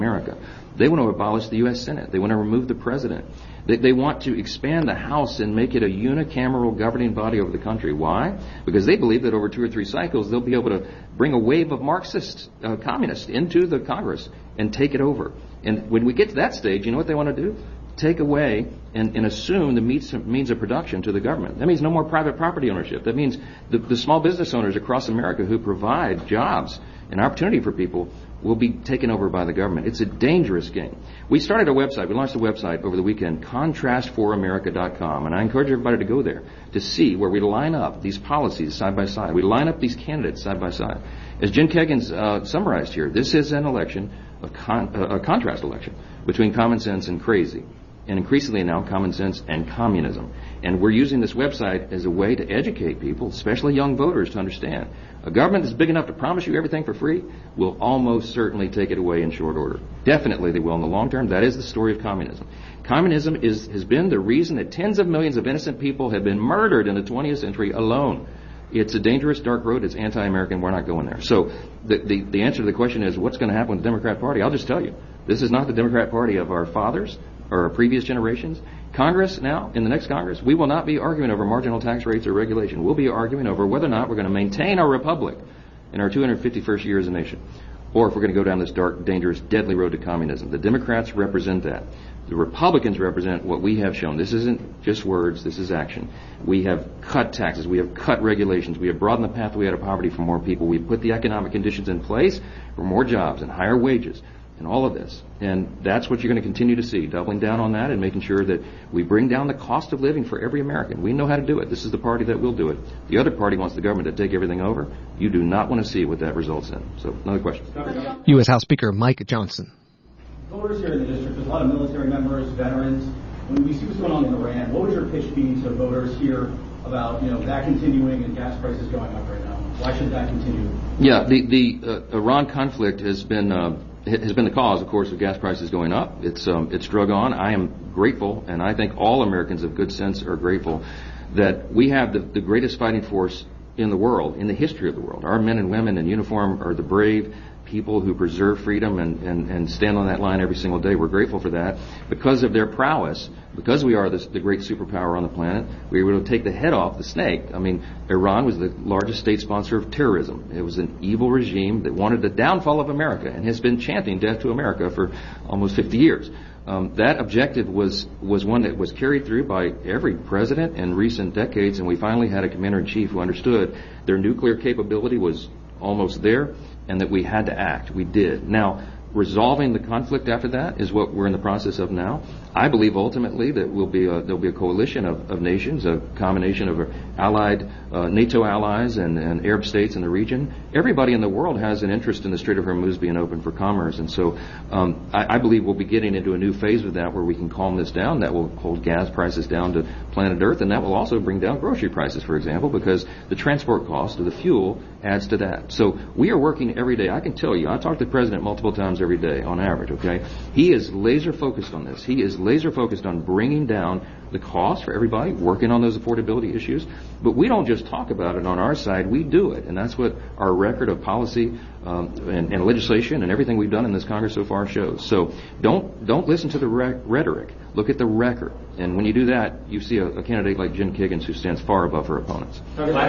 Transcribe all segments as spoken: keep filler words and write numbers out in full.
America. They want to abolish the U S Senate. They want to remove the president. They, they want to expand the House and make it a unicameral governing body over the country. Why? Because they believe that over two or three cycles they'll be able to bring a wave of Marxist uh, communists into the Congress and take it over. And when we get to that stage, you know what they want to do? Take away and, and assume the means, means of production to the government. That means no more private property ownership. That means the, the small business owners across America who provide jobs and opportunity for people will be taken over by the government. It's a dangerous game. We started a website. We launched a website over the weekend, contrast for america dot com, and I encourage everybody to go there to see where we line up these policies side by side. We line up these candidates side by side. As Jim Keggins uh, summarized here, this is an election, a, con- a contrast election between common sense and crazy, and increasingly now common sense and communism. And we're using this website as a way to educate people, especially young voters, to understand a government that's big enough to promise you everything for free will almost certainly take it away in short order. Definitely they will in the long term. That is the story of communism. Communism is, has been the reason that tens of millions of innocent people have been murdered in the twentieth century alone. It's a dangerous, dark road. It's anti-American. We're not going there. So the, the, the answer to the question is, what's going to happen with the Democrat Party? I'll just tell you, this is not the Democrat Party of our fathers or our previous generations. Congress now, in the next Congress, we will not be arguing over marginal tax rates or regulation. We'll be arguing over whether or not we're going to maintain our republic in our two hundred fifty-first year as a nation, or if we're going to go down this dark, dangerous, deadly road to communism. The Democrats represent that. The Republicans represent what we have shown. This isn't just words, this is action. We have cut taxes, we have cut regulations, we have broadened the pathway out of poverty for more people, we've put the economic conditions in place for more jobs and higher wages. And all of this. And that's what you're going to continue to see, doubling down on that and making sure that we bring down the cost of living for every American. We know how to do it. This is the party that will do it. The other party wants the government to take everything over. You do not want to see what that results in. So, another question. U S House Speaker Mike Johnson. Voters here in the district, there's a lot of military members, veterans. When we see what's going on in Iran, what would your pitch be to voters here about, you know, that continuing and gas prices going up right now? Why should that continue? Yeah, the, the uh, Iran conflict has been... Uh, has been the cause, of course, of gas prices going up. It's um, it's drug on. I am grateful, and I think all Americans of good sense are grateful, that we have the, the greatest fighting force in the world, in the history of the world. Our men and women in uniform are the brave people who preserve freedom and, and, and stand on that line every single day. We're grateful for that. Because of their prowess, because we are this, the great superpower on the planet, we were able to take the head off the snake. I mean, Iran was the largest state sponsor of terrorism. It was an evil regime that wanted the downfall of America and has been chanting death to America for almost fifty years. Um, that objective was, was one that was carried through by every president in recent decades, and we finally had a commander-in-chief who understood their nuclear capability was almost there, and that we had to act. We did. Now, resolving the conflict after that is what we're in the process of now. I believe ultimately that we'll be a, there'll be a coalition of, of nations, a combination of allied uh, NATO allies and, and Arab states in the region. Everybody in the world has an interest in the Strait of Hormuz being open for commerce, and so um, I, I believe we'll be getting into a new phase with that where we can calm this down. That will hold gas prices down to planet Earth, and that will also bring down grocery prices, for example, because the transport cost of the fuel adds to that. So we are working every day. I can tell you, I talk to the president multiple times every day on average, okay? He is laser focused on this. He is laser focused on bringing down the cost for everybody, working on those affordability issues. But we don't just talk about it on our side, we do it. And that's what our record of policy um, and, and legislation and everything we've done in this Congress so far shows. So don't don't listen to the re- rhetoric. Look at the record. And when you do that, you see a, a candidate like Jim Keggins who stands far above her opponents. So you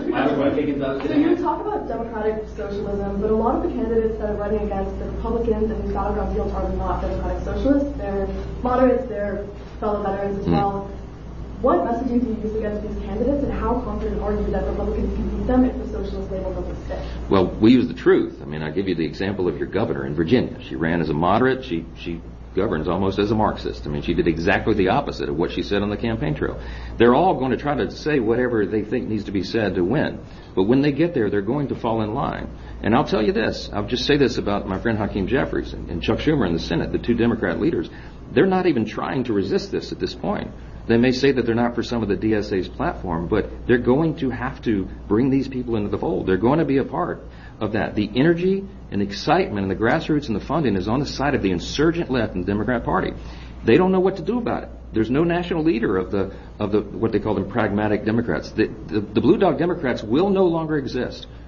talk about democratic socialism, but a lot of the candidates that are running against the Republicans and these battleground fields are not democratic socialists. They're moderates, they're fellow veterans as well. Mm. What messaging do you use against these candidates, and how confident are you that Republicans can beat them if the socialist label doesn't stick? Well, we use the truth. I mean, I give you the example of your governor in Virginia. She ran as a moderate. She she governs almost as a Marxist. I mean, she did exactly the opposite of what she said on the campaign trail. They're all going to try to say whatever they think needs to be said to win. But when they get there, they're going to fall in line. And I'll tell you this. I'll just say this about my friend Hakeem Jeffries and, and Chuck Schumer in the Senate, the two Democrat leaders. They're not even trying to resist this at this point. They may say that they're not for some of the D S A's platform, but they're going to have to bring these people into the fold. They're going to be a part of that. The energy and excitement and the grassroots and the funding is on the side of the insurgent left in the Democrat Party. They don't know what to do about it. There's no national leader of the of the what they call them pragmatic Democrats. The, the, the blue dog Democrats will no longer exist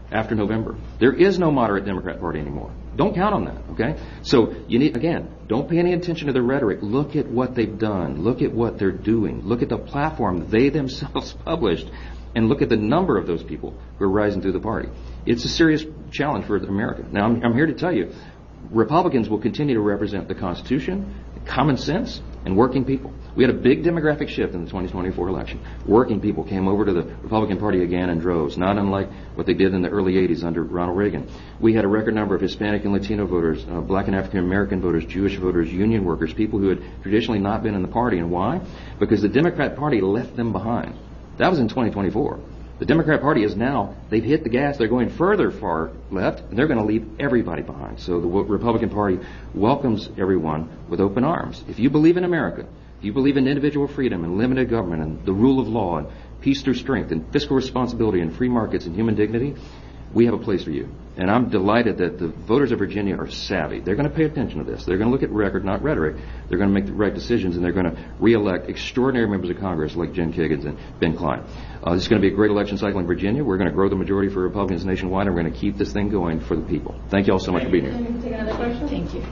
after November. There is no moderate Democrat Party anymore. Don't count on that, okay? So you need, again, don't pay any attention to the rhetoric. Look at what they've done. Look at what they're doing. Look at the platform they themselves published, and look at the number of those people who are rising through the party. It's a serious challenge for America. Now, I'm, I'm here to tell you, Republicans will continue to represent the Constitution, common sense, and working people. We had a big demographic shift in the twenty twenty-four election. Working people came over to the Republican Party again in droves, not unlike what they did in the early eighties under Ronald Reagan. We had a record number of Hispanic and Latino voters, uh, black and African American voters, Jewish voters, union workers, people who had traditionally not been in the party. And why? Because the Democrat Party left them behind. That was in twenty twenty-four. The Democrat Party is now, they've hit the gas, they're going further far left, and they're going to leave everybody behind. So the Republican Party welcomes everyone with open arms. If you believe in America, if you believe in individual freedom and limited government and the rule of law and peace through strength and fiscal responsibility and free markets and human dignity, we have a place for you. And I'm delighted that the voters of Virginia are savvy. They're going to pay attention to this. They're going to look at record, not rhetoric. They're going to make the right decisions, and they're going to re-elect extraordinary members of Congress like Jen Kiggins and Ben Cline. Uh, this is going to be a great election cycle in Virginia. We're going to grow the majority for Republicans nationwide, and we're going to keep this thing going for the people. Thank you all so much for being here. Can we take another question? Thank you.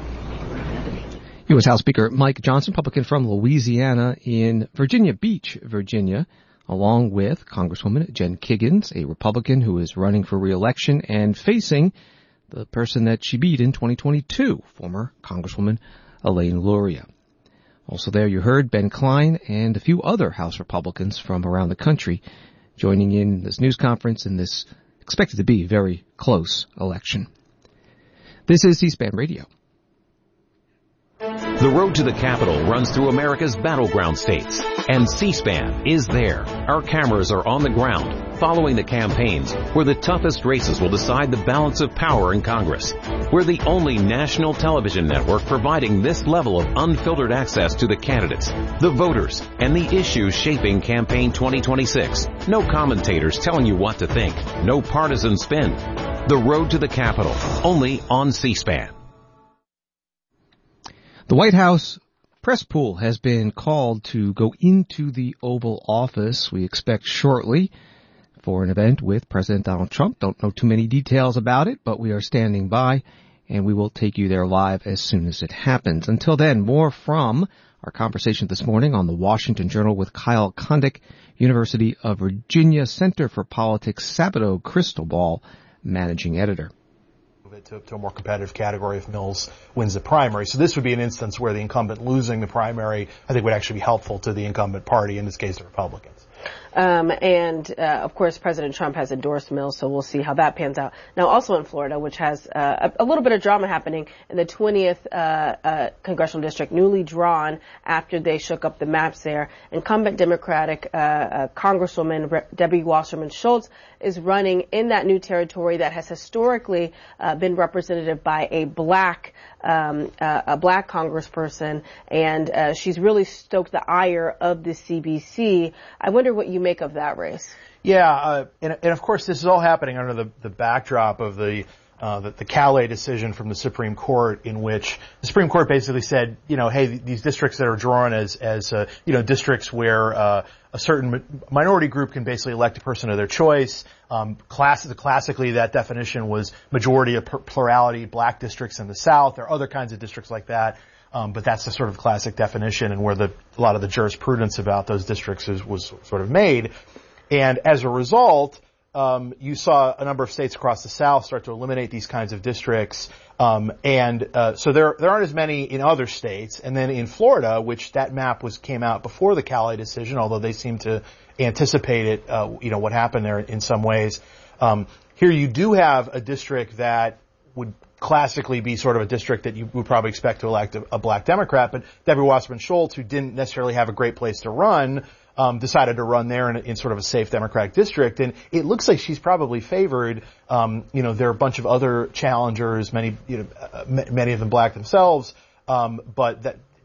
U S House Speaker Mike Johnson, Republican from Louisiana, in Virginia Beach, Virginia, along with Congresswoman Jen Kiggins, a Republican who is running for re-election and facing the person that she beat in twenty twenty-two, former Congresswoman Elaine Luria. Also there you heard Ben Cline and a few other House Republicans from around the country joining in this news conference in this expected to be very close election. This is C-SPAN Radio. The road to the Capitol runs through America's battleground states, and C-SPAN is there. Our cameras are on the ground, following the campaigns, where the toughest races will decide the balance of power in Congress. We're the only national television network providing this level of unfiltered access to the candidates, the voters, and the issues shaping Campaign twenty twenty-six. No commentators telling you what to think. No partisan spin. The road to the Capitol, only on C-SPAN. The White House press pool has been called to go into the Oval Office, we expect shortly, for an event with President Donald Trump. Don't know too many details about it, but we are standing by, and we will take you there live as soon as it happens. Until then, more from our conversation this morning on the Washington Journal with Kyle Kondik, University of Virginia Center for Politics, Sabato Crystal Ball, managing editor. To, to a more competitive category if Mills wins the primary. So this would be an instance where the incumbent losing the primary, I think, would actually be helpful to the incumbent party, in this case the Republicans. Um, and, uh, of course, President Trump has endorsed Mills, so we'll see how that pans out. Now, also in Florida, which has uh, a, a little bit of drama happening in the twentieth uh, uh, congressional district, newly drawn after they shook up the maps there. Incumbent Democratic uh, uh, Congresswoman Re- Debbie Wasserman Schultz is running in that new territory that has historically uh, been represented by a black um, uh, a black congressperson, and uh, she's really stoked the ire of the C B C. I wonder what you make of that race. Yeah, uh, and, and of course this is all happening under the, the backdrop of the, uh, the the Calais decision from the Supreme Court, in which the Supreme Court basically said, you know, hey, these districts that are drawn as as uh, you know districts where uh, a certain minority group can basically elect a person of their choice. Um, class, classically, that definition was majority of plurality black districts in the South. There are other kinds of districts like that. Um, but that's the sort of classic definition, and where the, a lot of the jurisprudence about those districts is, was sort of made. And as a result, um, you saw a number of states across the South start to eliminate these kinds of districts. Um, and uh, so there there aren't as many in other states. And then in Florida, which that map was came out before the Calais decision, although they seem to anticipate it, uh, you know, what happened there in some ways. Um, here you do have a district that would classically be sort of a district that you would probably expect to elect a, a black Democrat, but Debbie Wasserman Schultz, who didn't necessarily have a great place to run, um, decided to run there in, in sort of a safe Democratic district, and it looks like she's probably favored. Um, you know, there are a bunch of other challengers, many, you know, uh, m- many of them black themselves, um, but that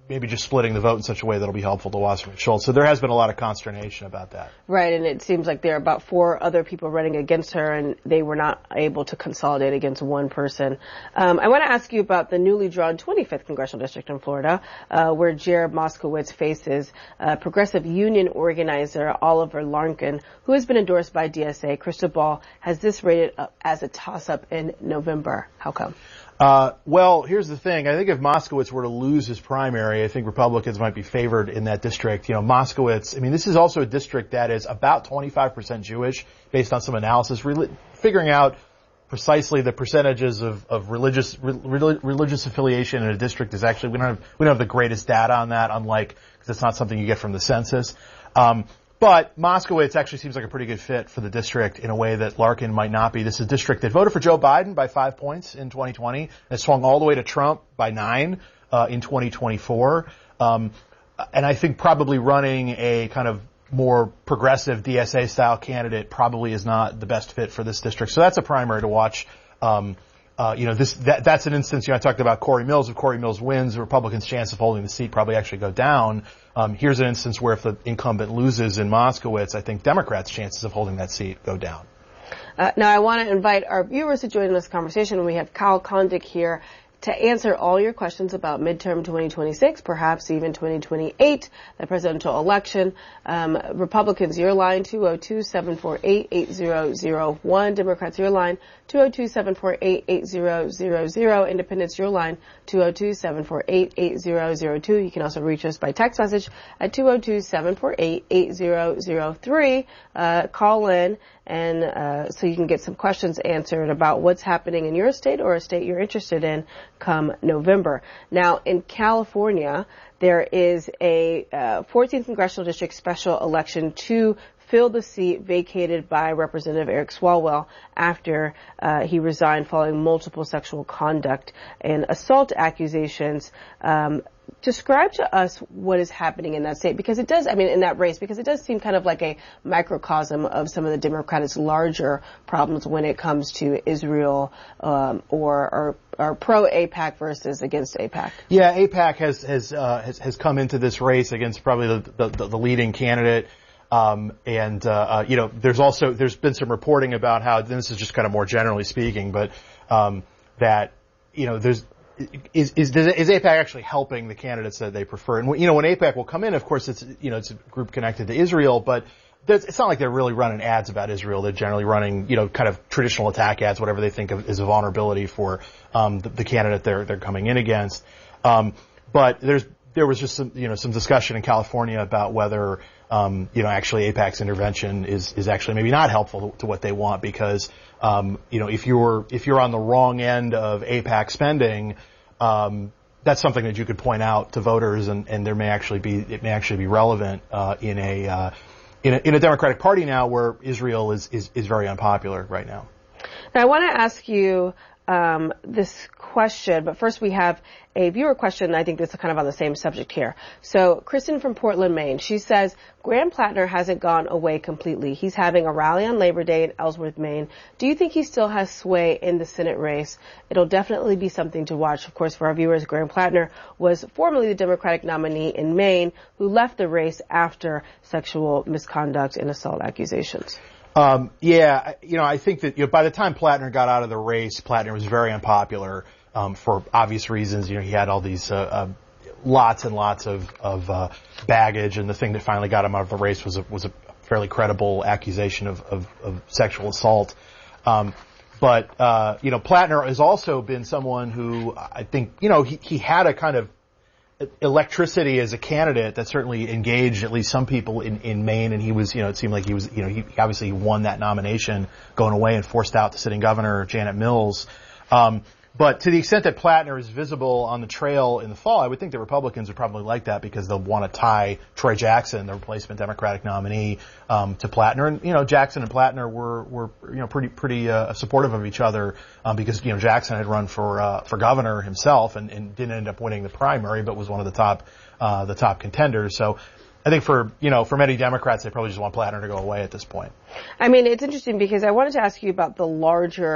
maybe just splitting the vote in such a way that'll be helpful to Wasserman Schultz. So there has been a lot of consternation about that. Right, and it seems like there are about four other people running against her, and they were not able to consolidate against one person. Um, I want to ask you about the newly drawn twenty-fifth Congressional District in Florida, uh, where Jared Moskowitz faces uh, progressive union organizer Oliver Larkin, who has been endorsed by D S A. Crystal Ball has this rated up as a toss-up in November. How come? Uh, well, here's the thing. I think if Moskowitz were to lose his primary, I think Republicans might be favored in that district. You know, Moskowitz, I mean, this is also a district that is about twenty-five percent Jewish, based on some analysis, re- figuring out precisely the percentages of, of religious, re- religious affiliation in a district is actually, we don't have, we don't have the greatest data on that, unlike, because it's not something you get from the census. Um, But Moskowitz actually seems like a pretty good fit for the district in a way that Larkin might not be. This is a district that voted for Joe Biden by five points in twenty twenty. It swung all the way to Trump by nine uh, in twenty twenty-four. Um, and I think probably running a kind of more progressive D S A-style candidate probably is not the best fit for this district. So that's a primary to watch. Um, Uh, you know, this, that, that's an instance, you know, I talked about Corey Mills. If Corey Mills wins, the Republicans' chance of holding the seat probably actually go down. Um, here's an instance where if the incumbent loses in Moskowitz, I think Democrats' chances of holding that seat go down. Uh, now I want to invite our viewers to join this conversation. We have Kyle Kondik here to answer all your questions about midterm twenty twenty-six, perhaps even twenty twenty-eight, the presidential election. Um, Republicans, your line, two oh two, seven four eight, eight oh oh one. Democrats, your line, two oh two, seven four eight, eight oh oh oh. Independents, your line, two oh two, seven four eight, eight oh oh two. You can also reach us by text message at two oh two, seven four eight, eight oh oh three. Uh, call in and uh, so you can get some questions answered about what's happening in your state or a state you're interested in come November. Now, in California, there is a uh, fourteenth Congressional District special election to fill the seat vacated by Representative Eric Swalwell after uh, he resigned following multiple sexual conduct and assault accusations. Um, describe to us what is happening in that state, because it does, I mean, in that race, because it does seem kind of like a microcosm of some of the Democrats' larger problems when it comes to Israel um, or, or, or pro-AIPAC versus against AIPAC. Yeah, AIPAC has has, uh, has has come into this race against probably the the, the leading candidate. Um, and, uh, uh, you know, there's also, there's been some reporting about how, this is just kind of more generally speaking, but, um, that, you know, there's, is, is, is AIPAC actually helping the candidates that they prefer? And, you know, when AIPAC will come in, of course, it's, you know, it's a group connected to Israel, but it's not like they're really running ads about Israel. They're generally running, you know, kind of traditional attack ads, whatever they think of is a vulnerability for, um, the, the candidate they're, they're coming in against. Um, but there's, there was just some, you know, some discussion in California about whether, um, you know, actually AIPAC's intervention is, is actually maybe not helpful to what they want because, um, you know, if you're, if you're on the wrong end of AIPAC spending, um, that's something that you could point out to voters and, and there may actually be, it may actually be relevant, uh, in a, uh, in a, in a Democratic Party now where Israel is, is, is very unpopular right now. Now I want to ask you, um, this question, but first we have a viewer question. I think this is kind of on the same subject here. So Kristen from Portland, Maine, she says, Graham Plattner hasn't gone away completely. He's having a rally on Labor Day in Ellsworth, Maine. Do you think he still has sway in the Senate race? It'll definitely be something to watch. Of course, for our viewers, Graham Plattner was formerly the Democratic nominee in Maine who left the race after sexual misconduct and assault accusations. Um, yeah, you know, I think that, you know, by the time Plattner got out of the race, Plattner was very unpopular, um, for obvious reasons. You know, he had all these, uh, uh lots and lots of, of, uh, baggage, and the thing that finally got him out of the race was a, was a fairly credible accusation of, of, of sexual assault. Um, but, uh, you know, Plattner has also been someone who I think, you know, he, he had a kind of electricity as a candidate that certainly engaged at least some people in, in Maine, and he was, you know, it seemed like he was, you know, he obviously won that nomination going away and forced out the sitting governor, Janet Mills. Um, but to the extent that Plattner is visible on the trail in the fall, I would think the Republicans would probably like that because they'll want to tie Troy Jackson, the replacement Democratic nominee, um, to Plattner. And, you know, Jackson and Plattner were, were, you know, pretty, pretty, uh, supportive of each other, um, because, you know, Jackson had run for, uh, for governor himself and, and didn't end up winning the primary, but was one of the top, uh, the top contenders. So, I think for, you know, for many Democrats, they probably just want Plattner to go away at this point. I mean, it's interesting because I wanted to ask you about the larger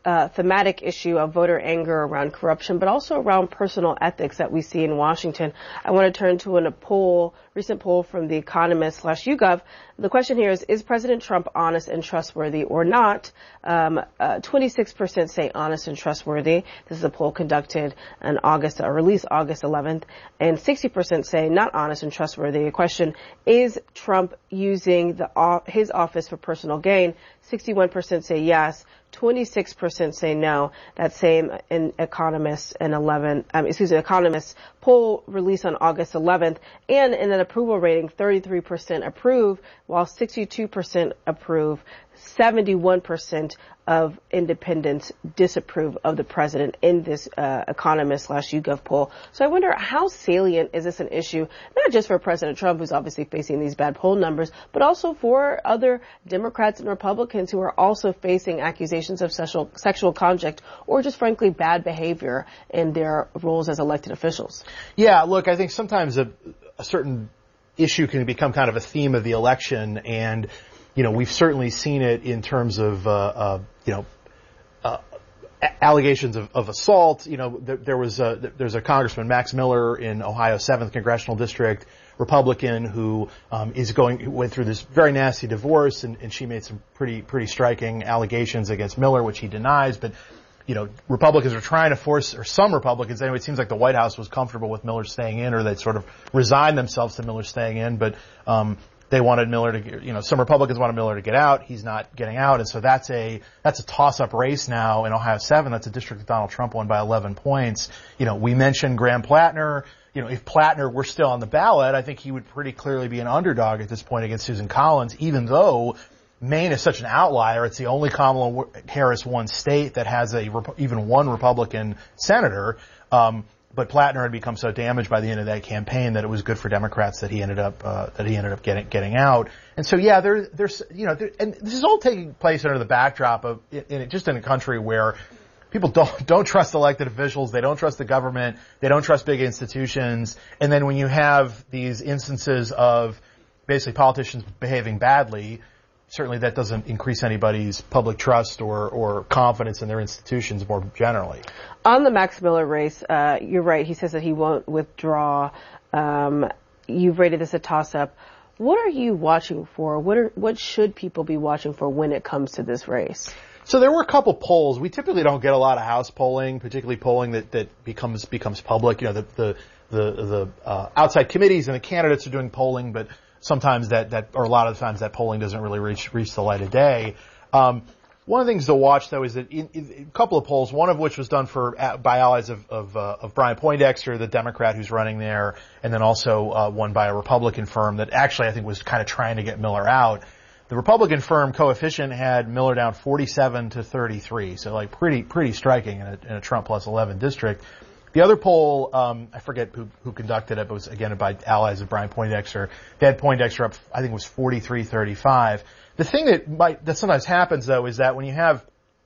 uh, thematic issue of voter anger around corruption, but also around personal ethics that we see in Washington. I want to turn to an, a poll, recent poll from The Economist slash YouGov. The question here is, is President Trump honest and trustworthy or not? Um, uh, twenty-six percent say honest and trustworthy. This is a poll conducted on August, or released August eleventh, and sixty percent say not honest and trustworthy. A question, is Trump using the his office for personal gain? sixty-one percent say yes. twenty-six percent say no. That same in Economist and eleven, um, excuse me, Economist poll released on August eleventh, and in an approval rating, thirty-three percent approve, while sixty-two percent approve. seventy-one percent of independents disapprove of the president in this uh, Economist slash YouGov poll. So I wonder, how salient is this an issue, not just for President Trump, who's obviously facing these bad poll numbers, but also for other Democrats and Republicans who are also facing accusations of sexual sexual conduct or just frankly bad behavior in their roles as elected officials? Yeah, look, I think sometimes a, a certain issue can become kind of a theme of the election, and you know, we've certainly seen it in terms of, uh, uh, you know, uh, allegations of, of assault. You know, there, there was a, there's a Congressman, Max Miller, in Ohio's seventh Congressional District, Republican, who um, is going, who went through this very nasty divorce, and, and she made some pretty, pretty striking allegations against Miller, which he denies. But, you know, Republicans are trying to force, or some Republicans anyway, it seems like the White House was comfortable with Miller staying in, or they'd sort of resigned themselves to Miller staying in. But, um, They wanted Miller to, you know, some Republicans wanted Miller to get out. He's not getting out. And so that's a, that's a toss-up race now in Ohio seven. That's a district that Donald Trump won by eleven points. You know, we mentioned Graham Plattner. You know, if Plattner were still on the ballot, I think he would pretty clearly be an underdog at this point against Susan Collins, even though Maine is such an outlier. It's the only Kamala Harris won state that has a, even one Republican senator. Um, But Plattner had become so damaged by the end of that campaign that it was good for Democrats that he ended up uh, that he ended up getting getting out. And so, yeah, there, there's you know, there, and this is all taking place under the backdrop of in, in just in a country where people don't don't trust elected officials, they don't trust the government, they don't trust big institutions, and then when you have these instances of basically politicians behaving badly, certainly that doesn't increase anybody's public trust or, or confidence in their institutions more generally. On the Max Miller race, uh, you're right. He says that he won't withdraw. Um, you've rated this a toss-up. What are you watching for? What are, what should people be watching for when it comes to this race? So there were a couple polls. We typically don't get a lot of House polling, particularly polling that, that becomes becomes public. You know, the the the, the uh, outside committees and the candidates are doing polling, but sometimes that, that, or a lot of the times that polling doesn't really reach, reach the light of day. Um, one of the things to watch though is that in, in a couple of polls, one of which was done for, by allies of, of, uh, of Brian Poindexter, the Democrat who's running there, and then also, uh, one by a Republican firm that actually I think was kind of trying to get Miller out. The Republican firm Coefficient had Miller down forty-seven to thirty-three, so like pretty, pretty striking in a, in a Trump plus eleven district. The other poll, um, I forget who, who conducted it, but it was again by allies of Brian Poindexter. They had Poindexter up, I think it was forty-three thirty-five. The thing that might, that sometimes happens though is that when you have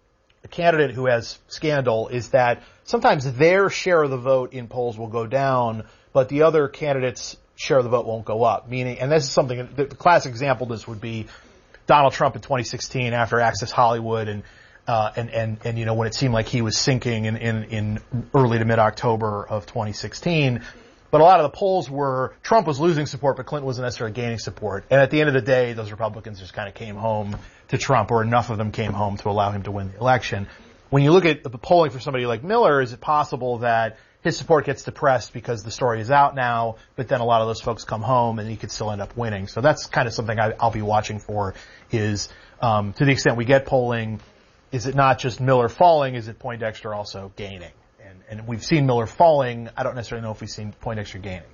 a candidate who has scandal is that sometimes their share of the vote in polls will go down, but the other candidate's share of the vote won't go up. Meaning, and this is something, the classic example of this would be Donald Trump in twenty sixteen after Access Hollywood and Uh, and, and, and, you know, when it seemed like he was sinking in, in, in early to mid-October of twenty sixteen. But a lot of the polls were Trump was losing support, but Clinton wasn't necessarily gaining support. And at the end of the day, those Republicans just kind of came home to Trump, or enough of them came home to allow him to win the election. When you look at the polling for somebody like Miller, is it possible that his support gets depressed because the story is out now, but then a lot of those folks come home and he could still end up winning? So that's kind of something I, I'll be watching for is, um, to the extent we get polling, is it not just Miller falling? Is it Poindexter also gaining? And, and we've seen Miller falling. I don't necessarily know if we've seen Poindexter gaining.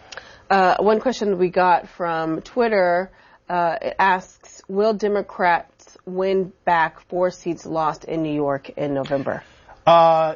Uh, one question we got from Twitter uh, asks, will Democrats win back four seats lost in New York in November? Uh,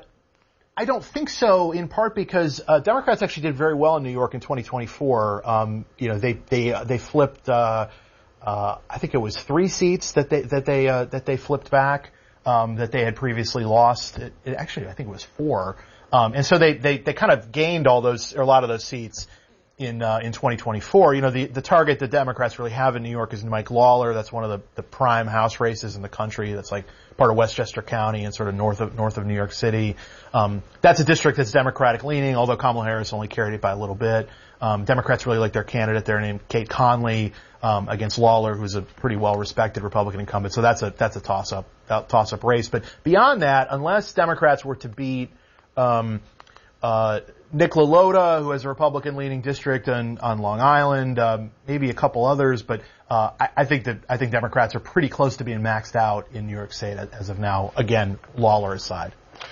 I don't think so, in part because uh, Democrats actually did very well in New York in twenty twenty-four. Um, you know, they they uh, they flipped. Uh, uh, I think it was three seats that they that they uh, that they flipped back. Um, that they had previously lost. It, it actually, I think it was four. Um, and so they, they, they kind of gained all those, or a lot of those seats in uh, in twenty twenty-four. You know, the the target that Democrats really have in New York is Mike Lawler. That's one of the, the prime House races in the country. That's like part of Westchester County and sort of north of north of New York City. Um, that's a district that's Democratic leaning, although Kamala Harris only carried it by a little bit. Um, Democrats really like their candidate there named Kate Conley um, against Lawler, who's a pretty well respected Republican incumbent. So that's a that's a toss up uh, toss up race. But beyond that, unless Democrats were to beat um, uh, Nick LaLota, who has a Republican-leaning district on, on Long Island, um, maybe a couple others, but uh, I, I think that I think Democrats are pretty close to being maxed out in New York State as of now. Again, Lawler aside.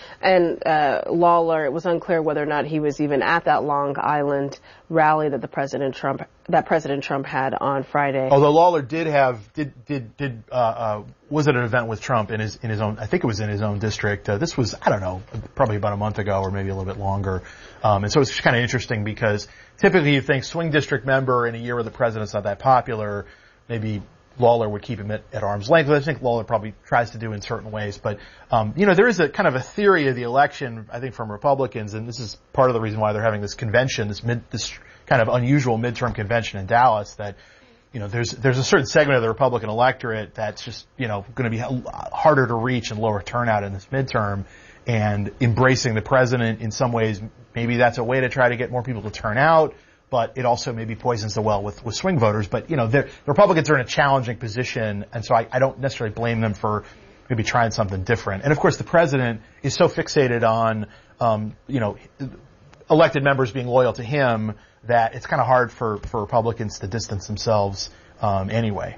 And uh, Lawler, it was unclear whether or not he was even at that Long Island rally that the President Trump that President Trump had on Friday. Although Lawler did have did did did uh, uh, was at an event with Trump in his in his own I think it was in his own district. Uh, this was I don't know probably about a month ago or maybe a little bit longer. Um, and so it's kind of interesting because typically you think swing district member in a year where the president's not that popular, maybe Lawler would keep him at, at arm's length. I think Lawler probably tries to do in certain ways. But, um, you know, there is a kind of a theory of the election, I think, from Republicans, and this is part of the reason why they're having this convention, this mid, this kind of unusual midterm convention in Dallas, that, you know, there's, there's a certain segment of the Republican electorate that's just, you know, going to be harder to reach and lower turnout in this midterm. And embracing the president in some ways, maybe that's a way to try to get more people to turn out. But it also maybe poisons the well with, with swing voters. But, you know, the Republicans are in a challenging position, and so I, I don't necessarily blame them for maybe trying something different. And, of course, the president is so fixated on, um, you know, elected members being loyal to him that it's kind of hard for, for Republicans to distance themselves um, anyway.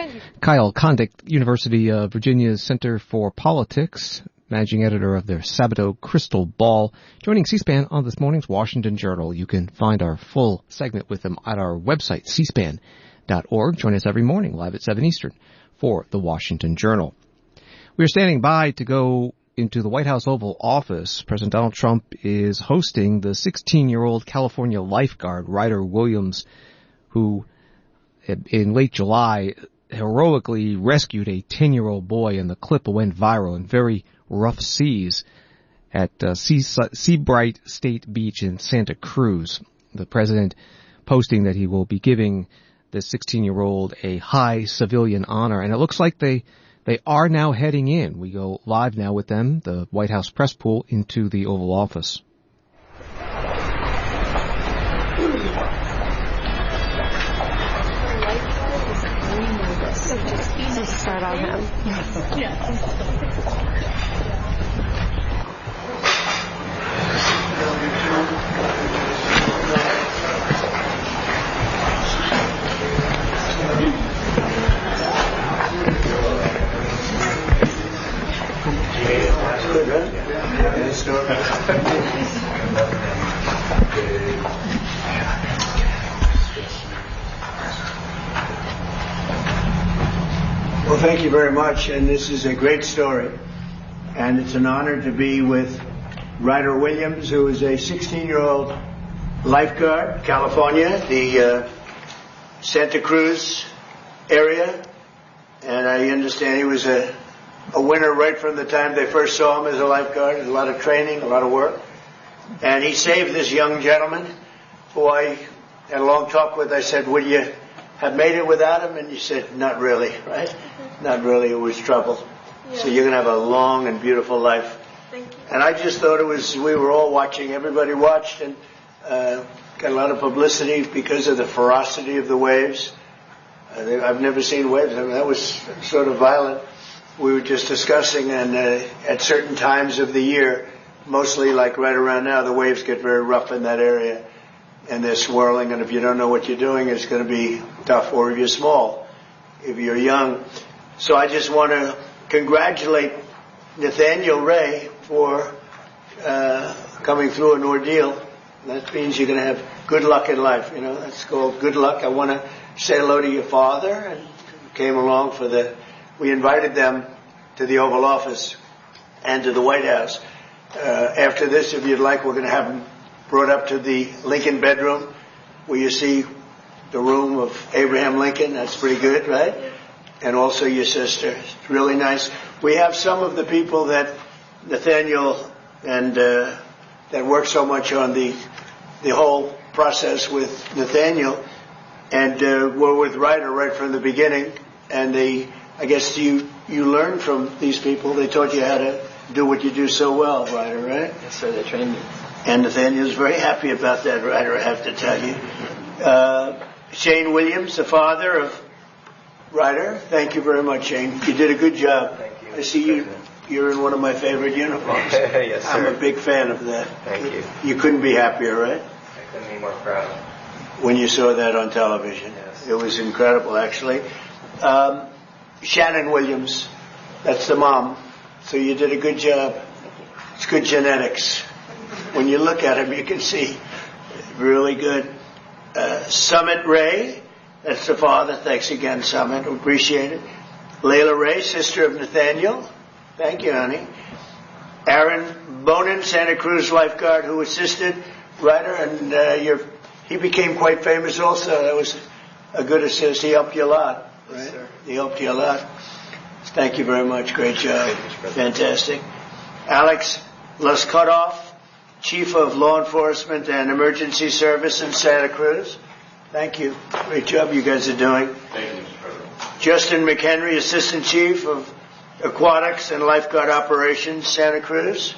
Kyle Kondik, University of Virginia's Center for Politics, managing editor of their Sabato Crystal Ball, joining C-SPAN on this morning's Washington Journal. You can find our full segment with him at our website, c span dot org. Join us every morning, live at seven Eastern, for the Washington Journal. We are standing by to go into the White House Oval Office. President Donald Trump is hosting the sixteen-year-old California lifeguard, Ryder Williams, who in late July heroically rescued a ten-year-old boy, and the clip went viral in very rough seas at uh, Sea, Seabright State Beach in Santa Cruz. The president posting that he will be giving the sixteen-year-old a high civilian honor, and it looks like they they are now heading in. We go live now with them, the White House press pool, into the Oval Office. Just start on him. Yeah. Well, thank you very much, and this is a great story, and it's an honor to be with Ryder Williams, who is a sixteen-year-old lifeguard, California, the uh, Santa Cruz area, and I understand he was a, a winner right from the time they first saw him as a lifeguard. A lot of training, a lot of work, and he saved this young gentleman, who I had a long talk with. I said, would you have made it without him? And he said, not really, right? Not really, it was trouble. Yeah. So you're going to have a long and beautiful life. Thank you. And I just thought it was, we were all watching, everybody watched, and uh, got a lot of publicity because of the ferocity of the waves. Uh, they, I've never seen waves. I mean, that was sort of violent. We were just discussing, and uh, at certain times of the year, mostly like right around now, the waves get very rough in that area. And they're swirling, and if you don't know what you're doing, it's going to be tough, or if you're small, if you're young. So I just want to congratulate Nathaniel Ray for uh, coming through an ordeal. That means you're going to have good luck in life, you know. That's called good luck. I want to say hello to your father, and came along for the, we invited them to the Oval Office and to the White House. Uh, after this, if you'd like, we're going to have them brought up to the Lincoln bedroom, where you see the room of Abraham Lincoln. That's pretty good, right? And also your sister. It's really nice. We have some of the people that Nathaniel and uh, that work so much on the the whole process with Nathaniel and uh, were with Ryder right from the beginning. And they, I guess you you learned from these people. They taught you how to do what you do so well, Ryder, right? Yes, sir. They trained me. And Nathaniel's very happy about that, Ryder, I have to tell you. Uh, Shane Williams, the father of Ryder. Thank you very much, Shane. You did a good job. Thank you. I see you. You're in one of my favorite uniforms. Yes, sir. I'm a big fan of that. Thank you. You couldn't be happier, right? I couldn't be more proud. When you saw that on television. Yes. It was incredible, actually. Um, Shannon Williams, that's the mom. So you did a good job. It's good genetics. When you look at him, you can see really good. Uh, Summit Ray, that's the father. Thanks again, Summit. Appreciate it. Layla Ray, sister of Nathaniel. Thank you, honey. Aaron Bonin, Santa Cruz lifeguard, who assisted Ryder, and uh, you're, he became quite famous also. That was a good assist. He helped you a lot, right? Yes, sir. He helped you a lot. Thank you very much. Great job. Fantastic. Alex Luscutoff, Chief of Law Enforcement and Emergency Service in Santa Cruz. Thank you. Great job you guys are doing. Thank you, Mister President. Justin McHenry, Assistant Chief of Aquatics and Lifeguard Operations, Santa Cruz.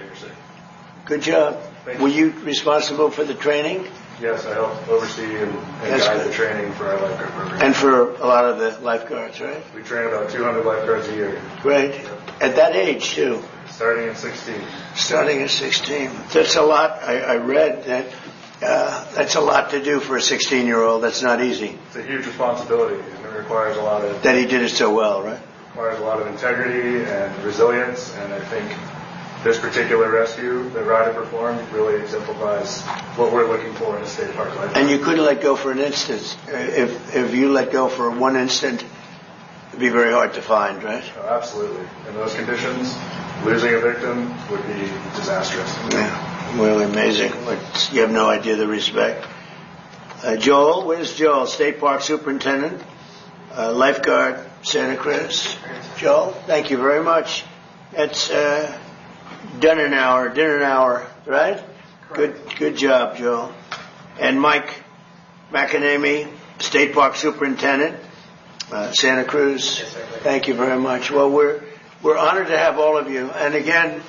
Good job. Thank Were you. you responsible for the training? Yes, I help oversee and, and That's guide good. the training for our lifeguard program. And for a lot of the lifeguards, right? We train about two hundred lifeguards a year, Great. At that age, too. starting at sixteen. Starting at sixteen. That's a lot. I, I read that uh, that's a lot to do for a sixteen-year-old. That's not easy. It's a huge responsibility, and it requires a lot of That he did it so well, right? requires a lot of integrity and resilience. And I think this particular rescue that Ryder performed really exemplifies what we're looking for in a state park lifeguard. And you couldn't let go for an instant. If if you let go for one instant, it'd be very hard to find, right? Oh, absolutely. In those conditions, losing a victim would be disastrous. Yeah, really amazing. Like, you have no idea the respect. Uh, Joel, where's Joel? State Park Superintendent, uh, lifeguard, Santa Cruz. Joel, thank you very much. It's uh, dinner hour, dinner hour, right? Good, good job, Joel. And Mike McAnamy, State Park Superintendent, uh, Santa Cruz. Yes, sir. Thank you very much. Well, we're we're honored to have all of you. And again,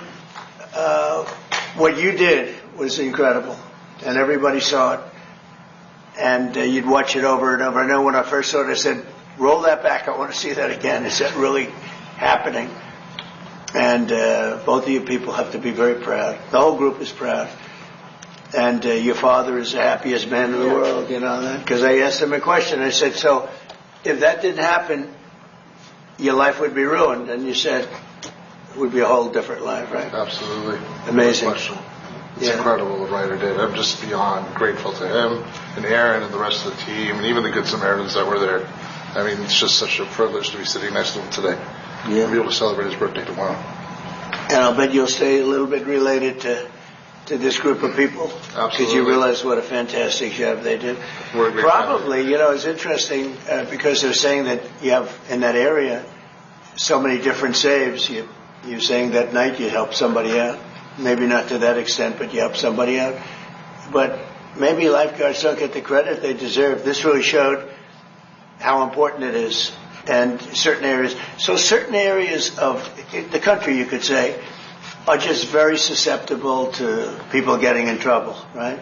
uh, what you did was incredible, and everybody saw it. And uh, you'd watch it over and over. I know when I first saw it, I said, "Roll that back. I want to see that again." Is that really happening? And uh, both of you people have to be very proud. The whole group is proud. And uh, your father is the happiest man in the world, you know that? Because I asked him a question. I said, so if that didn't happen, your life would be ruined. And you said, it would be a whole different life, right? Absolutely. Amazing. No question. It's Yeah. incredible what Ryder did. I'm just beyond grateful to him and Aaron and the rest of the team and even the Good Samaritans that were there. I mean, it's just such a privilege to be sitting next to him today. Yeah. And be able to celebrate his birthday tomorrow. And I'll bet you'll stay a little bit related to to this group of people. Because Absolutely. you realize what a fantastic job they did. We're a great Probably, family. you know, it's interesting uh, because they're saying that you have in that area so many different saves. You, you're saying that night you help somebody out. Maybe not to that extent, but you help somebody out. But maybe lifeguards don't get the credit they deserve. This really showed how important it is. And certain areas, so certain areas of the country, you could say, are just very susceptible to people getting in trouble, right?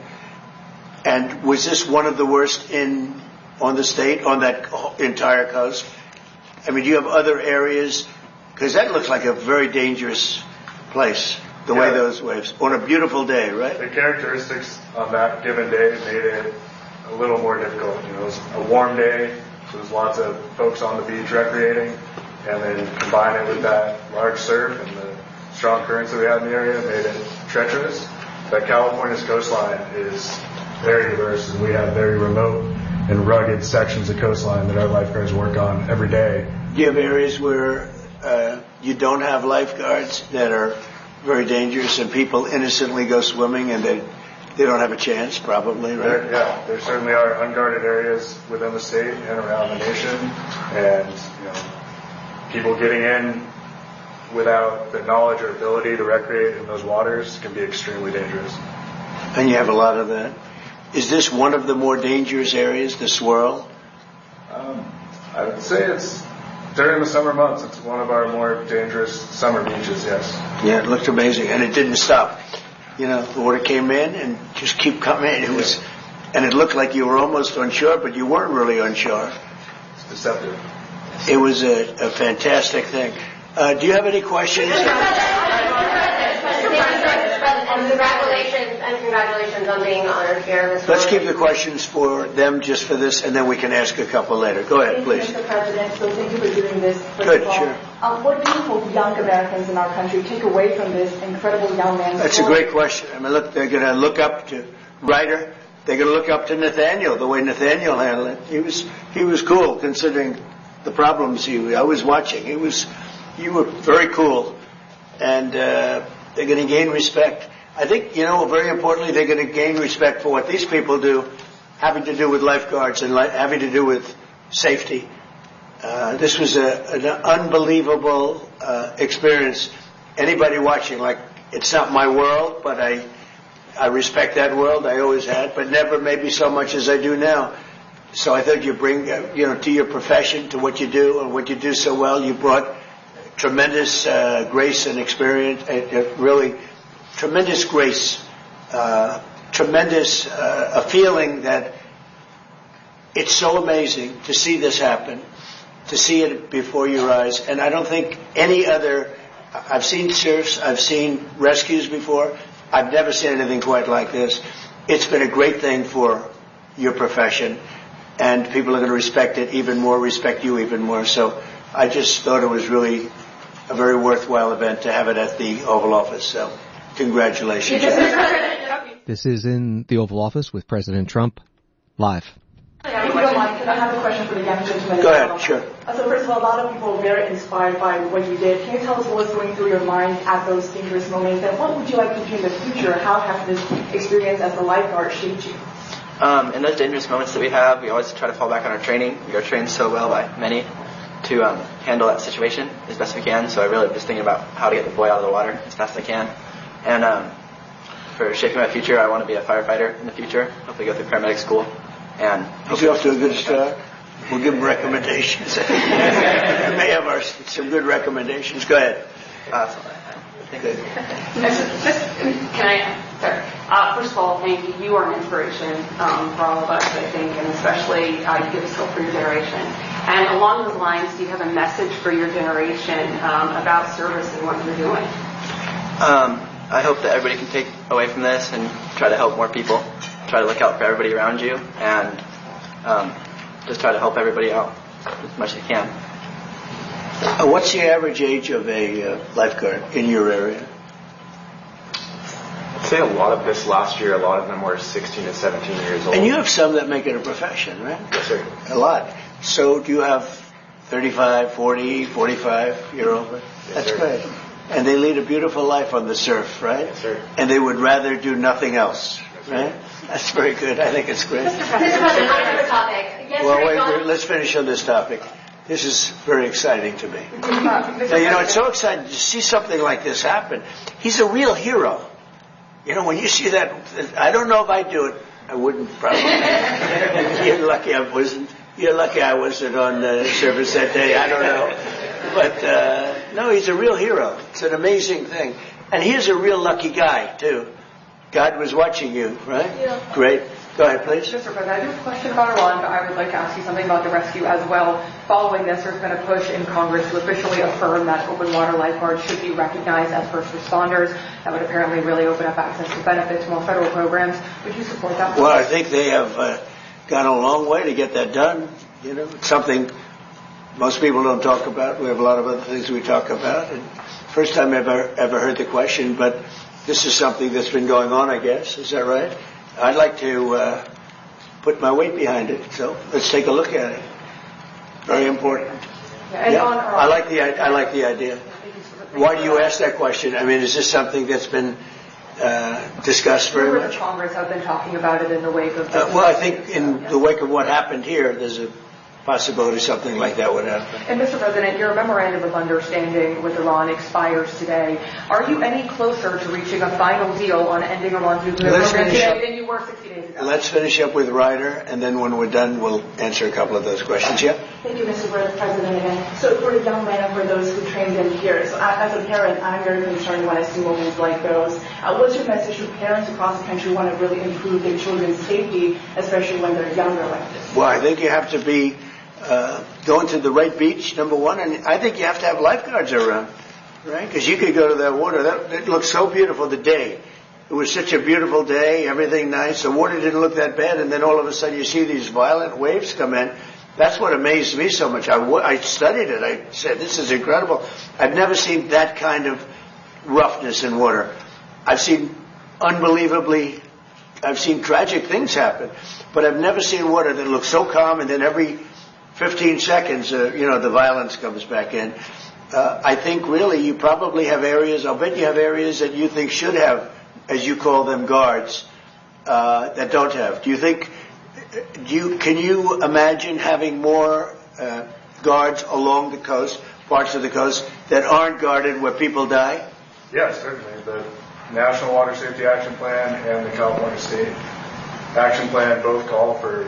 And was this one of the worst in on the state, on that entire coast? I mean, do you have other areas? Because that looks like a very dangerous place, the way Yeah. those waves, on a beautiful day, right? The characteristics on that given day made it a little more difficult. You know, it was a warm day, so there's lots of folks on the beach recreating, and then combine it with that large surf and the strong currents that we had in the area made it treacherous. But California's coastline is very diverse, and we have very remote and rugged sections of coastline that our lifeguards work on every day. Do you have areas where uh, you don't have lifeguards that are very dangerous and people innocently go swimming and they they don't have a chance, probably, right? There, yeah, there certainly are unguarded areas within the state and around the nation, and you know, people getting in without the knowledge or ability to recreate in those waters can be extremely dangerous. And you have a lot of that. Is this one of the more dangerous areas, the swirl? Um, I would say it's, during the summer months, it's one of our more dangerous summer beaches, yes. Yeah, it looked amazing, and it didn't stop. You know, the water came in and just keep coming. It was, and it looked like you were almost on shore, but you weren't really on shore. It's deceptive. It was a, a fantastic thing. Uh, do you have any questions? And congratulations, and congratulations on being honored here. Mister Let's keep the questions for them just for this, and then we can ask a couple later. Go ahead, thank please. You, Mister President. So thank you for doing this. First Good, of all. sure. Um, what do you hope young Americans in our country take away from this incredible young man's That's story? a great question. I mean, look, they're going to look up to Ryder. They're going to look up to Nathaniel, the way Nathaniel handled it. He was he was cool considering the problems he. I was watching. He was, you were very cool, and uh, they're going to gain respect. I think, you know, very importantly, they're going to gain respect for what these people do, having to do with lifeguards and li- having to do with safety. Uh, this was a, an unbelievable uh, experience. Anybody watching, like, it's not my world, but I, I respect that world. I always had, but never maybe so much as I do now. So I think you bring, uh, you know, to your profession, to what you do and what you do so well, you brought tremendous uh, grace and experience, and uh, really tremendous grace, uh, tremendous uh, a feeling that it's so amazing to see this happen, to see it before your eyes. And I don't think any other, I've seen surfs, I've seen rescues before, I've never seen anything quite like this. It's been a great thing for your profession, and people are going to respect it even more, respect you even more. So I just thought it was really a very worthwhile event to have it at the Oval Office. So congratulations. This is in the Oval Office with President Trump, live. If you don't mind, can I have a question for the young gentleman? Go ahead, sure. Uh, so first of all, a lot of people are very inspired by what you did. Can you tell us what was going through your mind at those dangerous moments, and what would you like to do in the future? How has this experience as a lifeguard shaped you? Um, in those dangerous moments that we have, we always try to fall back on our training. We are trained so well by many to um, handle that situation as best we can. So I really was thinking about how to get the boy out of the water as fast as I can. And um, for shaping my future, I want to be a firefighter in the future. Hopefully go through paramedic school. And He's off to a good start. We'll give him recommendations. We may have our, some good recommendations. Go ahead. Uh, that's all I have. Good. Just, can I, sorry. Uh, first of all, thank you. You are an inspiration um, for all of us, I think, and especially uh, you give us hope for your generation. And along those lines, do you have a message for your generation um, about service and what you're doing? Um, I hope that everybody can take away from this and try to help more people. Try to look out for everybody around you, and um, just try to help everybody out as much as you can. Uh, what's the average age of a uh, lifeguard in your area? I'd say a lot of this last year, a lot of them were sixteen to seventeen years old. And you have some that make it a profession, right? Yes, sir. A lot. So do you have thirty-five, forty, forty-five year old? Yes, That's sir. great. And they lead a beautiful life on the surf, right? Yes, sir. And they would rather do nothing else, yes, right? Sir. That's very good. I think it's great. Mister President, on another topic. Well, wait, wait, let's finish on this topic. This is very exciting to me. Now, you know, it's so exciting to see something like this happen. He's a real hero. You know, when you see that, I don't know if I'd do it. I wouldn't probably. You're lucky I wasn't. You're lucky I wasn't on the service that day. I don't know. But, uh, no, he's a real hero. It's an amazing thing. And he's a real lucky guy, too. God was watching you, right? Yeah. Great. Go ahead, please. Mister President, I have a question about Iran, but I would like to ask you something about the rescue as well. Following this, there's been a push in Congress to officially affirm that open water lifeguards should be recognized as first responders. That would apparently really open up access to benefits, more federal programs. Would you support that? Well, I think they have uh, gone a long way to get that done. You know, it's something most people don't talk about. We have a lot of other things we talk about. And first time I've ever, ever heard the question, but this is something that's been going on, I guess. Is that right? I'd like to uh, put my weight behind it. So let's take a look at it. Very important. Yeah, and yeah, on I like the I like the idea. Why do you ask that question? I mean, is this something that's been uh, discussed very Members much? of Congress have been talking about it in the wake of. Uh, well, I think in the wake of what happened here, there's a possibility something like that would happen. And Mister President, your memorandum of understanding with Iran expires today. Are you any closer to reaching a final deal on ending Iran's nuclear Let's program finish today up. than you were sixty days ago? let's finish up with Ryder, and then when we're done, we'll answer a couple of those questions. Yeah? Thank you, Mister President, again. So for the young man and for those who trained in here, so as a parent, I'm very concerned when I see moments like those. Uh, what's your message to parents across the country who want to really improve their children's safety, especially when they're younger like this? Well, I think you have to be uh, going to the right beach, number one, and I think you have to have lifeguards around, right? Because you could go to that water. That, it looked so beautiful the day. It was such a beautiful day, everything nice. The water didn't look that bad, and then all of a sudden you see these violent waves come in. That's what amazed me so much. I, I studied it. I said, this is incredible. I've never seen that kind of roughness in water. I've seen unbelievably, I've seen tragic things happen, but I've never seen water that looks so calm, and then every fifteen seconds, uh, you know, the violence comes back in. Uh, I think really you probably have areas, I'll bet you have areas that you think should have, as you call them, guards, uh, that don't have. Do you think, do you, can you imagine having more uh, guards along the coast, parts of the coast, that aren't guarded where people die? Yes, certainly. The National Water Safety Action Plan and the California State Action Plan both call for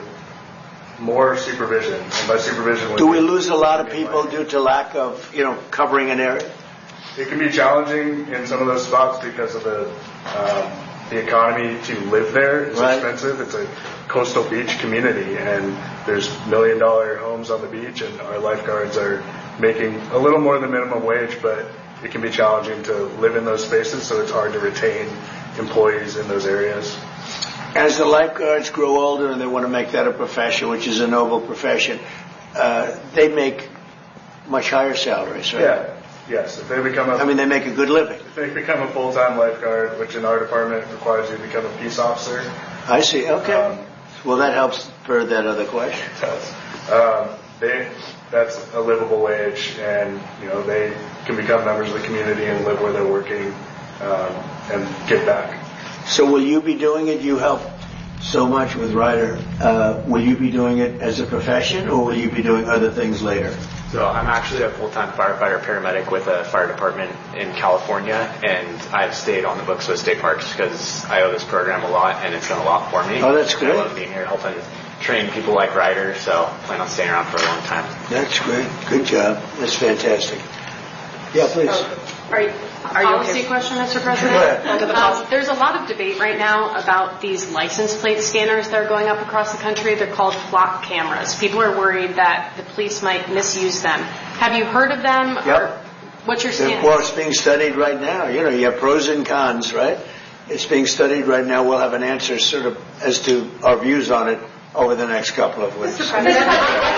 more supervision. And by supervision, do we lose a lot of people due to lack of, you know, covering an area? It can be challenging in some of those spots because of the um, the economy to live there is right. expensive. It's a coastal beach community, and there's million dollar homes on the beach, and our lifeguards are making a little more than minimum wage, but it can be challenging to live in those spaces, so it's hard to retain employees in those areas. As the lifeguards grow older and they want to make that a profession, which is a noble profession, uh, they make much higher salaries, right? Yeah. Yes, if they become a... I mean, they make a good living. If they become a full-time lifeguard, which in our department requires you to become a peace officer. I see, okay. Um, well, that helps for that other question. It does. Um, they, that's a livable wage, and, you know, they can become members of the community and live where they're working um, and give back. So will you be doing it? You help so much with Ryder. Uh, will you be doing it as a profession, or will you be doing other things later? So I'm actually a full-time firefighter paramedic with a fire department in California, and I've stayed on the books with state parks because I owe this program a lot, and it's done a lot for me. Oh, that's great. I love being here helping train people like Ryder, so I plan on staying around for a long time. That's great. Good job. That's fantastic. Yeah, please. Oh, are you, are you policy okay? question, Mister President? Go ahead. Um, there's a lot of debate right now about these license plate scanners that are going up across the country. They're called flock cameras. People are worried that the police might misuse them. Have you heard of them? Yep. Or what's your stance? Well, it's being studied right now. You know, you have pros and cons, right? It's being studied right now. We'll have an answer sort of as to our views on it over the next couple of weeks. Mister President,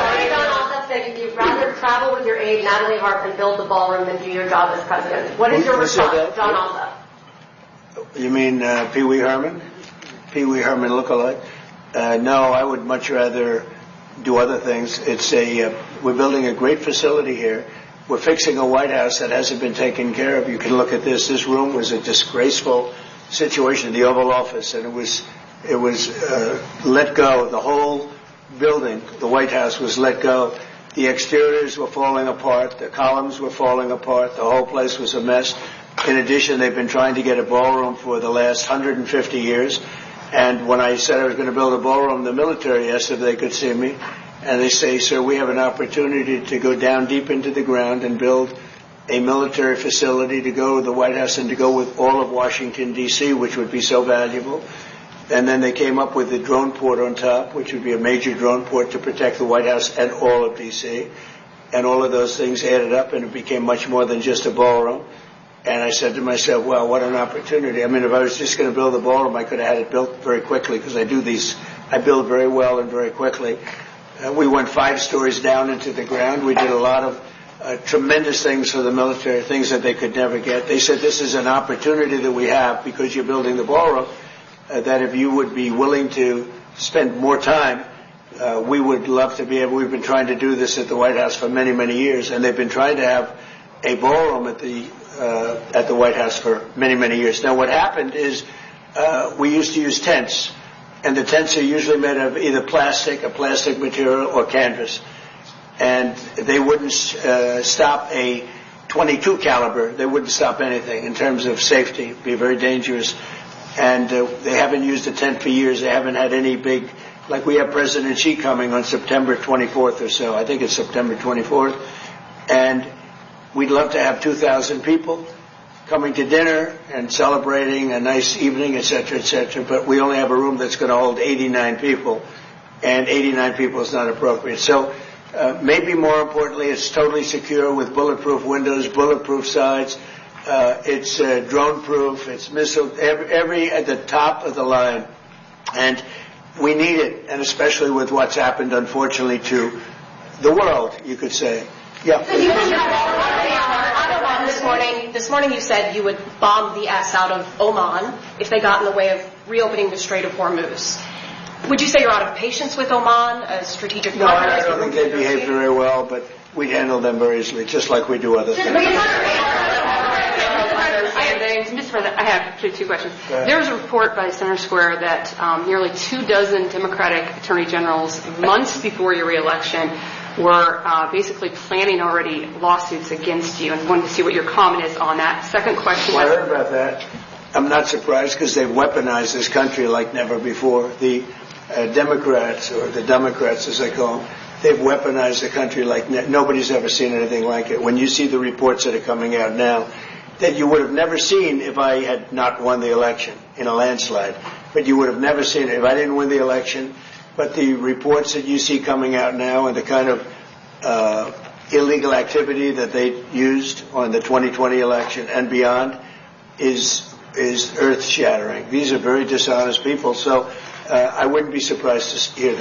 that you'd rather travel with your aide, Natalie Hart, and build the ballroom than do your job as president. What is your response, John Alsop? You mean uh, Pee Wee Herman? Pee Wee Herman lookalike? Uh, no, I would much rather do other things. It's a uh, we're building a great facility here. We're fixing a White House that hasn't been taken care of. You can look at this. This room was a disgraceful situation, the Oval Office, and it was it was uh, let go. The whole building, the White House, was let go. The exteriors were falling apart. The columns were falling apart. The whole place was a mess. In addition, they've been trying to get a ballroom for the last one hundred fifty years. And when I said I was going to build a ballroom, the military asked if they could see me. And they say, sir, we have an opportunity to go down deep into the ground and build a military facility to go to the White House and to go with all of Washington, D C, which would be so valuable. And then they came up with the drone port on top, which would be a major drone port to protect the White House and all of D C. And all of those things added up, and it became much more than just a ballroom. And I said to myself, well, what an opportunity. I mean, if I was just going to build a ballroom, I could have had it built very quickly, because I do these, I build very well and very quickly. Uh, we went five stories down into the ground. We did a lot of uh, tremendous things for the military, things that they could never get. They said, this is an opportunity that we have because you're building the ballroom. Uh, that if you would be willing to spend more time, uh, we would love to be able, we've been trying to do this at the White House for many, many years, and they've been trying to have a ballroom at the, uh, at the White House for many, many years. Now what happened is, uh, we used to use tents, and the tents are usually made of either plastic, a plastic material, or canvas. And they wouldn't, uh, stop a twenty-two caliber, they wouldn't stop anything in terms of safety. It'd be very dangerous. and uh, they haven't used the tent for years. They haven't had any big, like we have President Xi coming on September twenty-fourth or so. I think it's September twenty-fourth. And we'd love to have two thousand people coming to dinner and celebrating a nice evening, et cetera, et cetera. But we only have a room that's going to hold eighty-nine people, and eighty-nine people is not appropriate. So uh, maybe more importantly, it's totally secure with bulletproof windows, bulletproof sides. Uh, it's uh, drone-proof. It's missile, every, every at the top of the line. And we need it, and especially with what's happened, unfortunately, to the world, you could say. Yeah. So you Oman this morning. This morning, you said you would bomb the S out of Oman if they got in the way of reopening the Strait of Hormuz. Would you say you're out of patience with Oman, a strategic partner? No, I don't think they behave very well, but we handle them very easily, just like we do other things. Mister President, I have actually two questions. There was a report by Center Square that um, nearly two dozen Democratic attorney generals, months before your reelection, were uh, basically planning already lawsuits against you, and wanted to see what your comment is on that. Second question. Well, I heard about that. I'm not surprised because they've weaponized this country like never before. The uh, Democrats, or the Democrats as they call them, they've weaponized the country like ne- nobody's ever seen anything like it. When you see the reports that are coming out now, that you would have never seen if I had not won the election in a landslide. But you would have never seen it if I didn't win the election. But the reports that you see coming out now and the kind of uh, illegal activity that they used on the twenty twenty election and beyond is is earth-shattering. These are very dishonest people, so uh, I wouldn't be surprised to hear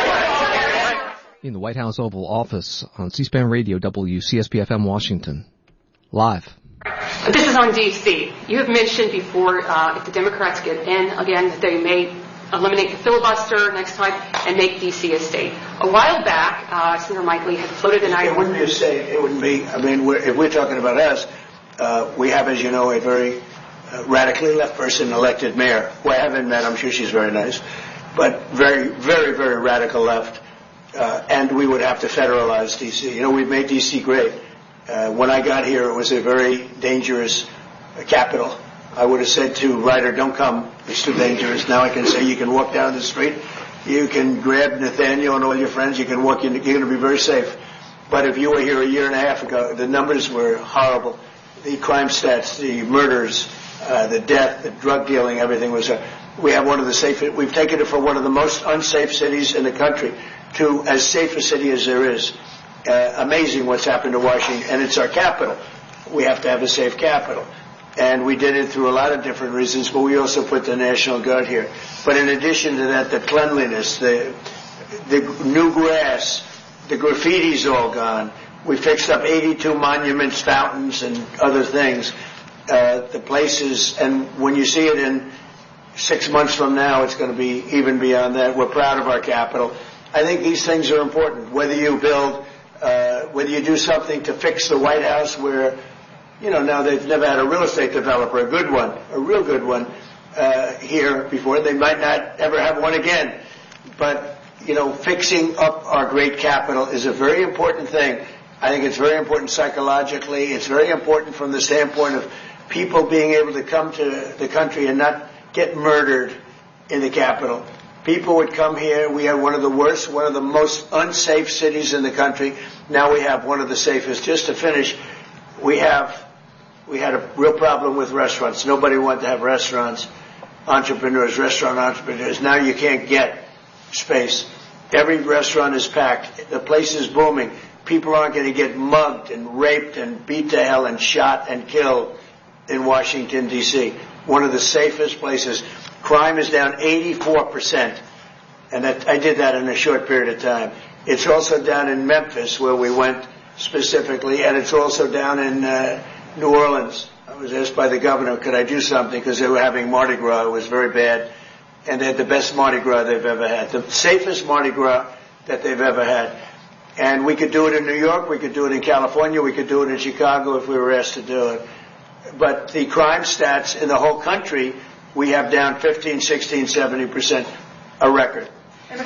that. In the White House Oval Office on C-SPAN Radio, W C S P F M Washington. Live. This is on D C. You have mentioned before, uh, if the Democrats get in again, that they may eliminate the filibuster next time and make D C a state. A while back, uh, Senator Mike Lee had floated an idea. It wouldn't be a state. It wouldn't be. I mean, we're, if we're talking about us, uh, we have, as you know, a very uh, radically left person elected mayor, who I haven't met. I'm sure she's very nice, but very, very, very radical left. Uh, and we would have to federalize D C. You know, we've made D C great. Uh, when I got here, it was a very dangerous uh, capital. I would have said to Ryder, don't come. It's too dangerous. Now I can say you can walk down the street. You can grab Nathaniel and all your friends. You can walk in. You're going to be very safe. But if you were here a year and a half ago, the numbers were horrible. The crime stats, the murders, uh, the death, the drug dealing, everything was. Uh, we have one of the safest. We've taken it from one of the most unsafe cities in the country to as safe a city as there is. Uh, amazing what's happened to Washington, and it's our capital. We have to have a safe capital. And we did it through a lot of different reasons, but we also put the National Guard here. But in addition to that, the cleanliness, the the new grass, the graffiti's all gone. We fixed up eighty-two monuments, fountains, and other things. Uh, the places, and when you see it in six months from now, it's going to be even beyond that. We're proud of our capital. I think these things are important, whether you build Uh, whether you do something to fix the White House where, you know, now they've never had a real estate developer, a good one, a real good one, uh, here before. They might not ever have one again. But, you know, fixing up our great capital is a very important thing. I think it's very important psychologically. It's very important from the standpoint of people being able to come to the country and not get murdered in the capital. People would come here. We have one of the worst, one of the most unsafe cities in the country. Now we have one of the safest. Just to finish, we have, we had a real problem with restaurants. Nobody wanted to have restaurants, entrepreneurs, restaurant entrepreneurs. Now you can't get space. Every restaurant is packed. The place is booming. People aren't going to get mugged and raped and beat to hell and shot and killed in Washington, D C. One of the safest places. Crime is down eighty-four percent, and that, I did that in a short period of time. It's also down in Memphis, where we went specifically, and it's also down in uh, New Orleans. I was asked by the governor, could I do something, because they were having Mardi Gras. It was very bad, and they had the best Mardi Gras they've ever had, the safest Mardi Gras that they've ever had. And we could do it in New York, we could do it in California, we could do it in Chicago if we were asked to do it. But the crime stats in the whole country, we have down fifteen, sixteen, seventy percent, a record. Why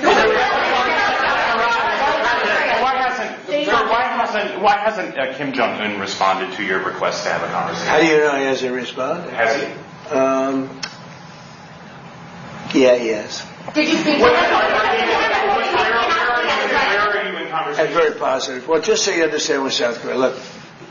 hasn't, sir, why hasn't, why hasn't uh, Kim Jong-un responded to your request to have a conversation? How do you know he hasn't responded? Has he? Um, Yeah, he has. Did you speak to Where him? are you in conversation? And very positive. Well, just so you understand with South Korea, look,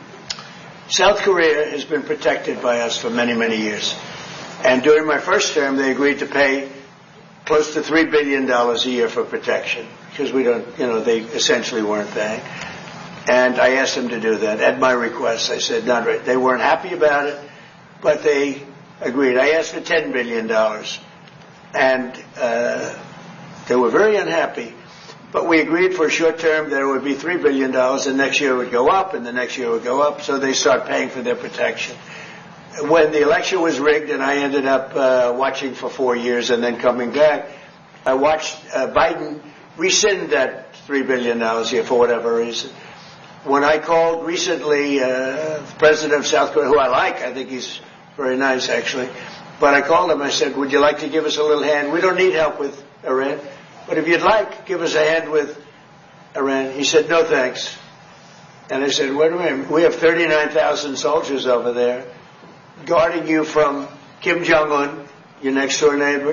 South Korea has been protected by us for many, many years. And during my first term, they agreed to pay close to three billion dollars a year for protection, because we don't, you know, they essentially weren't paying. And I asked them to do that at my request. I said, not right. They weren't happy about it, but they agreed. I asked for ten billion dollars, and uh, they were very unhappy. But we agreed for a short term that it would be three billion dollars, and next year it would go up, and the next year it would go up, so they start paying for their protection. When the election was rigged and I ended up uh, watching for four years and then coming back, I watched uh, Biden rescind that three billion dollars here for whatever reason. When I called recently, uh, the president of South Korea, who I like, I think he's very nice actually, but I called him, I said, would you like to give us a little hand? We don't need help with Iran, but if you'd like, give us a hand with Iran. He said, no thanks. And I said, wait a minute, we have thirty-nine thousand soldiers over there guarding you from Kim Jong-un, your next door neighbor,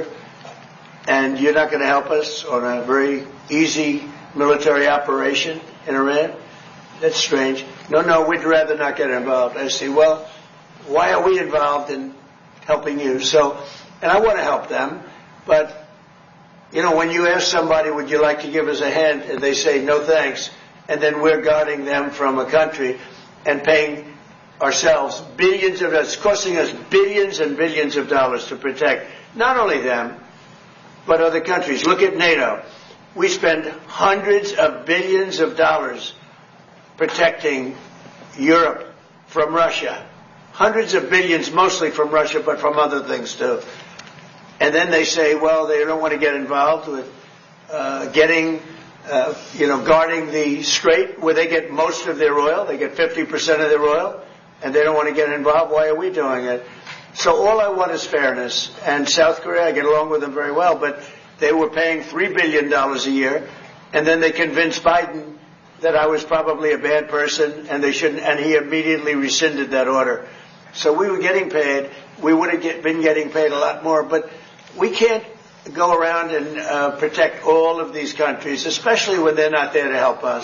and you're not going to help us on a very easy military operation in Iran? That's strange. No, no, we'd rather not get involved. I say, well, why are we involved in helping you? So, and I want to help them, but, you know, when you ask somebody, would you like to give us a hand, and they say, no thanks, and then we're guarding them from a country and paying ourselves billions of dollars, it's costing us billions and billions of dollars to protect not only them, but other countries. Look at NATO. We spend hundreds of billions of dollars protecting Europe from Russia. Hundreds of billions, mostly from Russia, but from other things too. And then they say, well, they don't want to get involved with uh, getting, uh, you know, guarding the Strait, where they get most of their oil. They get fifty percent of their oil, and they don't want to get involved. Why are we doing it? So all I want is fairness. And South Korea, I get along with them very well, but they were paying three billion dollars a year, and then they convinced Biden that I was probably a bad person, and they shouldn't, and he immediately rescinded that order. So we were getting paid. We would have get, been getting paid a lot more, but we can't go around and uh, protect all of these countries, especially when they're not there to help us.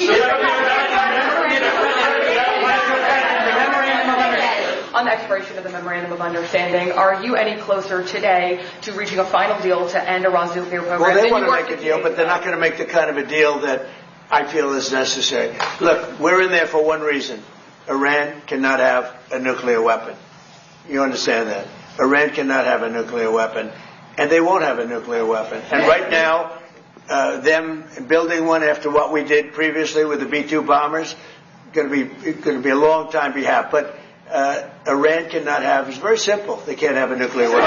On the expiration of the Memorandum of Understanding, are you any closer today to reaching a final deal to end Iran's nuclear program? Well, they want to make a deal, but they're not going to make the kind of a deal that I feel is necessary. Look, we're in there for one reason. Iran cannot have a nuclear weapon. You understand that? Iran cannot have a nuclear weapon, and they won't have a nuclear weapon. And right now, uh, them building one after what we did previously with the B two bombers, going to be going to be a long time behalf. But uh, Iran cannot have. It's very simple. They can't have a nuclear weapon.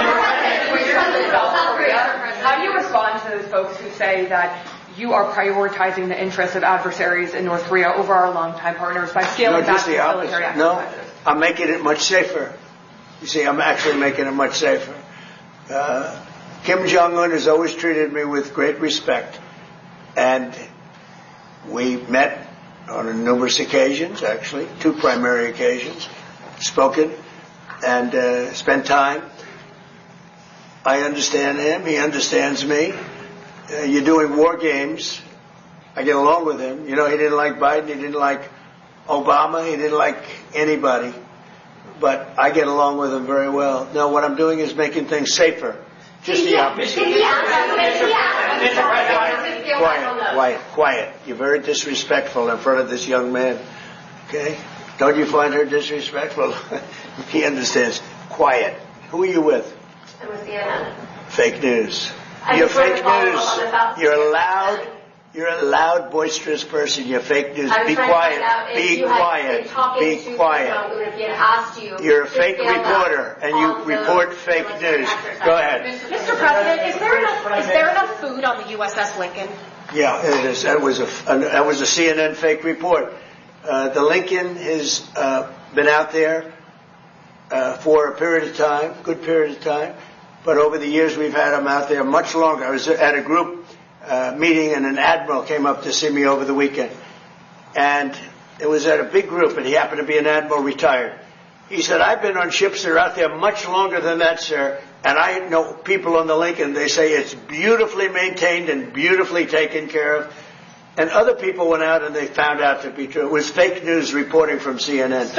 How do you respond to those folks who say that you are prioritizing the interests of adversaries in North Korea over our longtime partners by scaling no, back just the the military opposite. No, exercises? I'm making it much safer. You see, I'm actually making it much safer. Uh, Kim Jong-un has always treated me with great respect, and we met on numerous occasions, actually, two primary occasions, spoken, and uh, spent time. I understand him. He understands me. Uh, you're doing war games. I get along with him. You know, he didn't like Biden. He didn't like Obama. He didn't like anybody. But I get along with him very well. Now, what I'm doing is making things safer. Just the opposite. Quiet, quiet, quiet. You're very disrespectful in front of this young man. Okay? Don't you find her disrespectful? He understands. Quiet. Who are you with? I'm with C N N. Fake news. You're fake news. You're a loud, you're a loud, boisterous person. You're fake news. Be quiet. Be quiet. Be quiet. You're a fake reporter, and you report fake news. Go ahead. Mister President, is there enough, is there enough food on the U S S Lincoln? Yeah, it is. That was a that was a C N N fake report. Uh, the Lincoln has uh, been out there uh, for a period of time, good period of time. But over the years, we've had them out there much longer. I was at a group uh, meeting, and an admiral came up to see me over the weekend. And it was at a big group, and he happened to be an admiral retired. He said, I've been on ships that are out there much longer than that, sir, and I know people on the Lincoln, they say it's beautifully maintained and beautifully taken care of. And other people went out and they found out to be true. It was fake news reporting from C N N. Mister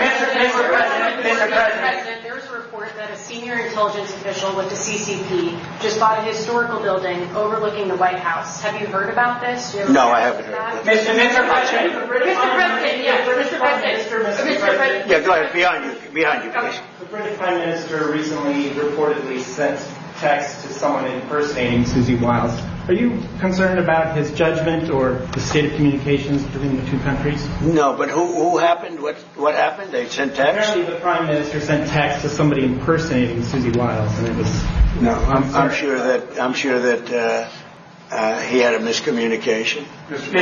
President, Mister President, there was a report that a senior intelligence official with the C C P just bought a historical building overlooking the White House. Have you heard about this? You no, I haven't heard. Mister Mister President, Mister President, yeah, Mister President, Mister President. Yeah, go ahead. Behind you, behind you, please. The British Prime Minister recently reportedly sent text to someone impersonating Susie Wiles. Are you concerned about his judgment or the state of communications between the two countries? No, but who who happened? What what happened? They sent text? Apparently the Prime Minister sent text to somebody impersonating Susie Wiles, and it was... No, I'm, I'm sure that I'm sure that uh, uh, he had a miscommunication. Mister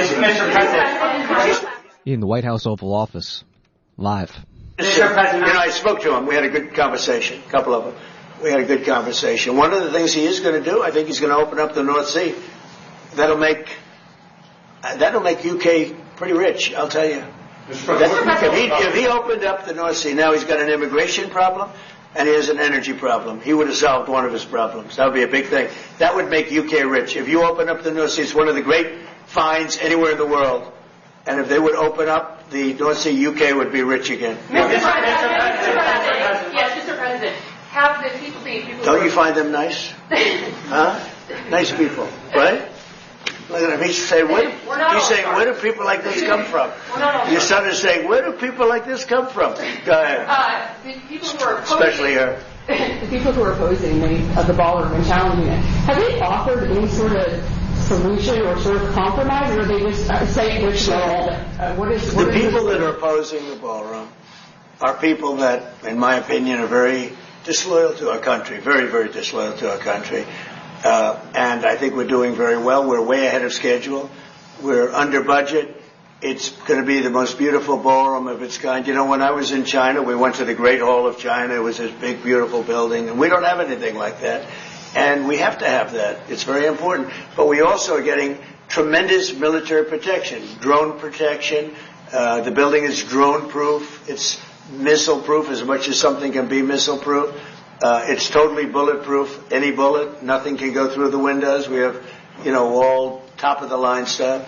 President. In the White House Oval Office, live. Mister President. You know, I spoke to him. We had a good conversation, a couple of them. We had a good conversation. One of the things he is going to do, I think he's going to open up the North Sea. That'll make uh, that'll make U K pretty rich, I'll tell you. That, if, he, if he opened up the North Sea, now he's got an immigration problem and he has an energy problem. He would have solved one of his problems. That would be a big thing. That would make U K rich. If you open up the North Sea, it's one of the great finds anywhere in the world. And if they would open up the North Sea, U K would be rich again. Mister President, Mister President, yes, Mister President. Have the people, the people Don't you find them nice? Huh? Nice people, right? Look at him. He's saying, where, he's saying, where do people like this come from? Your son is saying, where do people like this come from? Go ahead. Uh, the people who are opposing, especially her. The people who are opposing the, uh, the ballroom and challenging it, have they offered any sort of solution or sort of compromise, or are they just uh, saying which they're all? Uh, what is what the is people this? that are opposing the ballroom are people that, in my opinion, are very disloyal to our country, very, very disloyal to our country. Uh, and I think we're doing very well. We're way ahead of schedule. We're under budget. It's going to be the most beautiful ballroom of its kind. You know, when I was in China, we went to the Great Hall of China. It was this big, beautiful building. And we don't have anything like that. And we have to have that. It's very important. But we also are getting tremendous military protection, drone protection. Uh, the building is drone-proof. It's missile-proof as much as something can be missile-proof. Uh, it's totally bulletproof. Any bullet, nothing can go through the windows. We have, you know, all top-of-the-line stuff.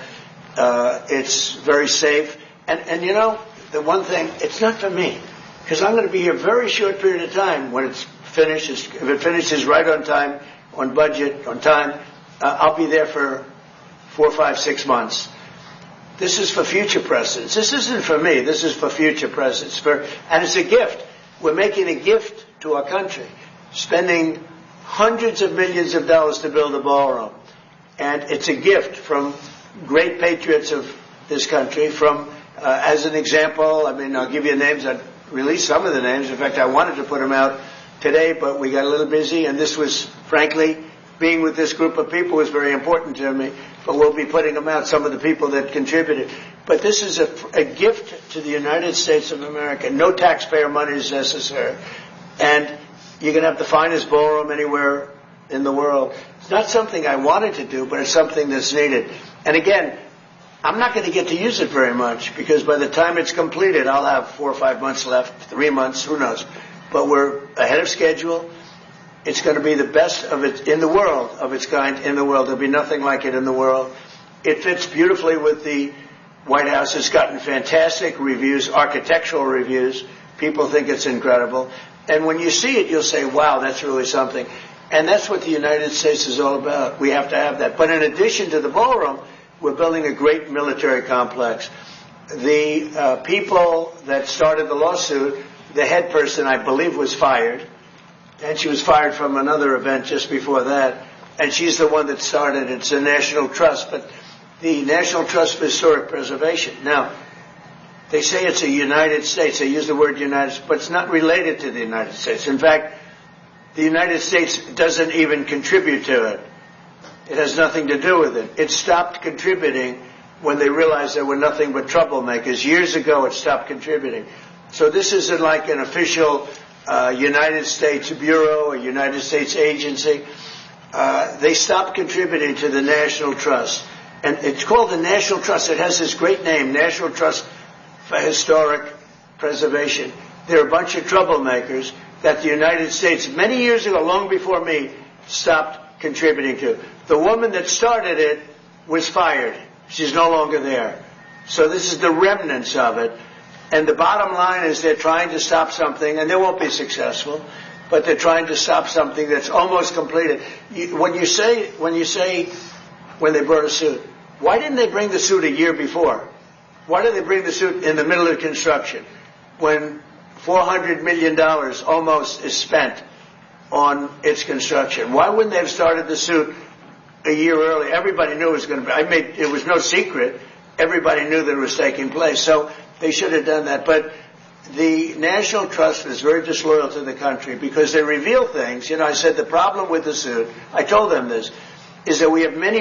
Uh, it's very safe. And, and, you know, the one thing, it's not for me, because I'm going to be here a very short period of time when it's finished. If it finishes right on time, on budget, on time, uh, I'll be there for four, five, six months. This is for future presidents. This isn't for me. This is for future presidents. For, and it's a gift. We're making a gift to our country, spending hundreds of millions of dollars to build a ballroom. And it's a gift from great patriots of this country. From, uh, as an example, I mean, I'll give you names. I released some of the names. In fact, I wanted to put them out today, but we got a little busy. And this was, frankly, being with this group of people was very important to me. But we'll be putting them out, some of the people that contributed. But this is a, a gift to the United States of America. No taxpayer money is necessary. And you're going to have the finest ballroom anywhere in the world. It's not something I wanted to do, but it's something that's needed. And again, I'm not going to get to use it very much, because by the time it's completed, I'll have four or five months left, three months, who knows. But we're ahead of schedule. It's going to be the best of it in the world, of its kind in the world. There'll be nothing like it in the world. It fits beautifully with the White House. It's gotten fantastic reviews, architectural reviews. People think it's incredible. And when you see it, you'll say, wow, that's really something. And that's what the United States is all about. We have to have that. But in addition to the ballroom, we're building a great military complex. The uh, people that started the lawsuit, the head person, I believe, was fired. And she was fired from another event just before that. And she's the one that started. It's a National Trust, but the National Trust for Historic Preservation. Now, they say it's a United States. They use the word United States, but it's not related to the United States. In fact, the United States doesn't even contribute to it. It has nothing to do with it. It stopped contributing when they realized there were nothing but troublemakers. Years ago, it stopped contributing. So this isn't like an official uh, United States bureau, a United States agency. Uh, they stopped contributing to the National Trust. And it's called the National Trust. It has this great name, National Trust for Historic Preservation. they're a bunch of troublemakers that the United States, many years ago, long before me, stopped contributing to. The woman that started it was fired. She's no longer there. So this is the remnants of it. And the bottom line is they're trying to stop something, and they won't be successful, but they're trying to stop something that's almost completed. You, when you say, when you say, when they brought a suit, why didn't they bring the suit a year before? Why did they bring the suit in the middle of construction when four hundred million dollars almost is spent on its construction? Why wouldn't they have started the suit a year early? Everybody knew it was going to be, I made, it was no secret. Everybody knew that it was taking place. So they should have done that. But the National Trust is very disloyal to the country because they reveal things. You know, I said the problem with the suit, I told them this, is that we have many